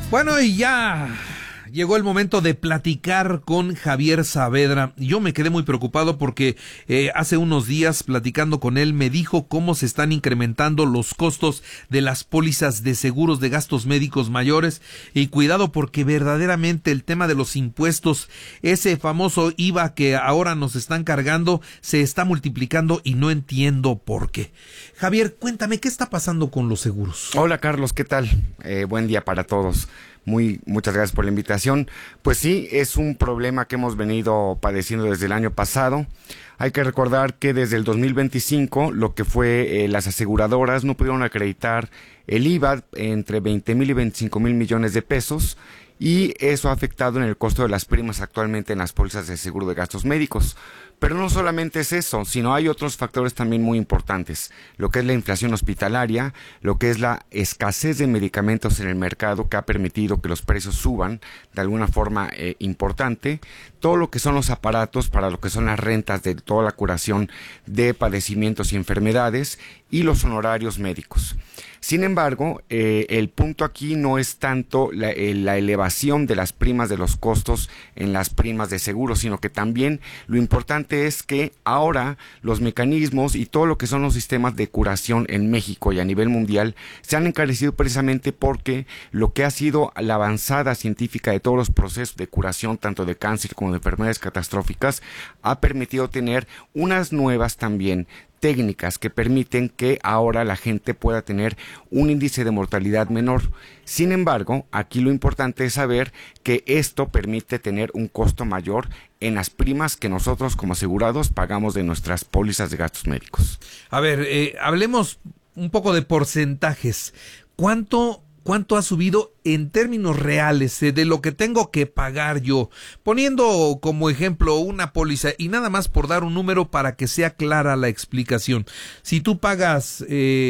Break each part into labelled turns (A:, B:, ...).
A: Bueno, y ya llegó el momento de platicar con Javier Saavedra. Yo me quedé muy preocupado porque hace unos días, platicando con él, me dijo cómo se están incrementando los costos de las pólizas de seguros de gastos médicos mayores. Y cuidado, porque verdaderamente el tema de los impuestos, ese famoso IVA que ahora nos están cargando, se está multiplicando y no entiendo por qué. Javier, cuéntame, ¿qué está pasando con los seguros?
B: Hola Carlos, ¿qué tal? Buen día para todos. Muchas gracias por la invitación. Pues sí, es un problema que hemos venido padeciendo desde el año pasado. Hay que recordar que desde el 2025 lo que fue las aseguradoras no pudieron acreditar el IVA entre 20,000 y 25,000 millones de pesos, y eso ha afectado en el costo de las primas actualmente en las pólizas de seguro de gastos médicos. Pero no solamente es eso, sino hay otros factores también muy importantes, lo que es la inflación hospitalaria, lo que es la escasez de medicamentos en el mercado que ha permitido que los precios suban de alguna forma importante, todo lo que son los aparatos para lo que son las rentas de toda la curación de padecimientos y enfermedades, y los honorarios médicos. Sin embargo, el punto aquí no es tanto la elevación de las primas de los costos en las primas de seguro, sino que también lo importante es que ahora los mecanismos y todo lo que son los sistemas de curación en México y a nivel mundial se han encarecido precisamente porque lo que ha sido la avanzada científica de todos los procesos de curación, tanto de cáncer como de enfermedades catastróficas, ha permitido tener unas nuevas también técnicas que permiten que ahora la gente pueda tener un índice de mortalidad menor. Sin embargo, aquí lo importante es saber que esto permite tener un costo mayor en las primas que nosotros como asegurados pagamos de nuestras pólizas de gastos médicos.
A: A ver, hablemos un poco de porcentajes. ¿Cuánto ha subido en términos reales de lo que tengo que pagar yo? Poniendo como ejemplo una póliza, y nada más por dar un número para que sea clara la explicación. Si tú pagas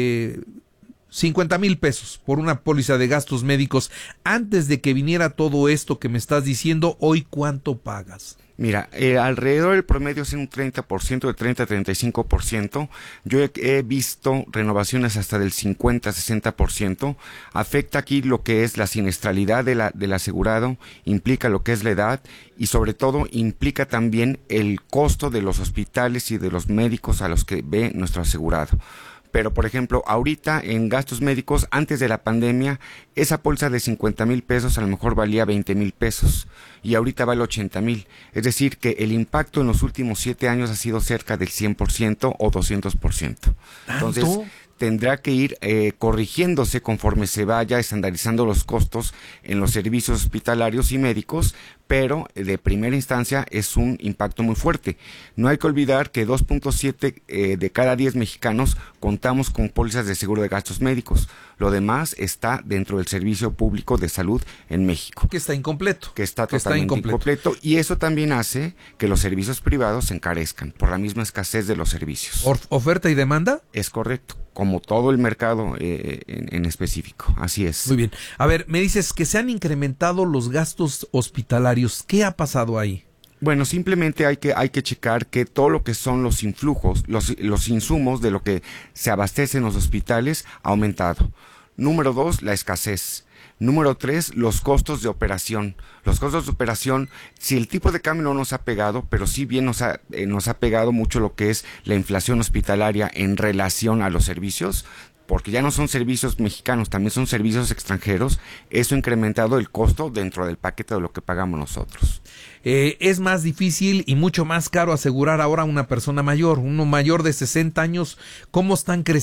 A: 50,000 pesos por una póliza de gastos médicos, antes de que viniera todo esto que me estás diciendo, ¿hoy cuánto pagas?
B: Mira, alrededor del promedio es un 30%, de 30 a 35%. Yo he visto renovaciones hasta del 50 a 60%. Afecta aquí lo que es la siniestralidad del asegurado, implica lo que es la edad y sobre todo implica también el costo de los hospitales y de los médicos a los que ve nuestro asegurado. Pero, por ejemplo, ahorita en gastos médicos, antes de la pandemia, esa póliza de 50,000 pesos a lo mejor valía 20,000 pesos y ahorita vale 80,000. Es decir, que el impacto en los últimos 7 años ha sido cerca del 100% o 200%. Entonces, tendrá que ir corrigiéndose conforme se vaya estandarizando los costos en los servicios hospitalarios y médicos, pero de primera instancia es un impacto muy fuerte. No hay que olvidar que 2.7 de cada 10 mexicanos contamos con pólizas de seguro de gastos médicos. Lo demás está dentro del servicio público de salud en México.
A: Que está incompleto.
B: Que está totalmente incompleto. Y eso también hace que los servicios privados se encarezcan por la misma escasez de los servicios.
A: ¿Oferta y demanda?
B: Es correcto, como todo el mercado en específico. Así es.
A: Muy bien. A ver, me dices que se han incrementado los gastos hospitalarios. ¿Qué ha pasado ahí?
B: Bueno, simplemente hay que checar que todo lo que son los influjos, los insumos de lo que se abastece en los hospitales ha aumentado. Número 2, la escasez. Número 3, los costos de operación. Los costos de operación, si el tipo de cambio no nos ha pegado, pero sí bien nos ha pegado mucho lo que es la inflación hospitalaria en relación a los servicios, porque ya no son servicios mexicanos, también son servicios extranjeros. Eso ha incrementado el costo dentro del paquete de lo que pagamos nosotros.
A: Es más difícil y mucho más caro asegurar ahora a una persona mayor, uno mayor de 60 años. ¿Cómo están creciendo